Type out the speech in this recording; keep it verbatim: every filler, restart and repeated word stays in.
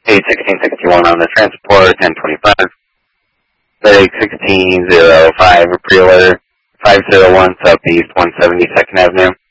eight sixteen sixty-one on the transport, ten twenty-five. Leg sixteen oh five, pre-alert, five oh one Southeast one seventy-second Avenue.